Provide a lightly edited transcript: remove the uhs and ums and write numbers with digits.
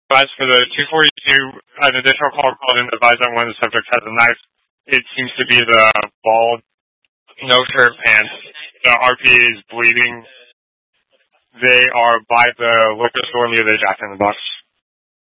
As for the 242, an additional call called in advised on one of the subjects has a knife. It seems to be the bald, no shirt pants. The RPA is bleeding. They are by the liquor store near the Jack in the Box.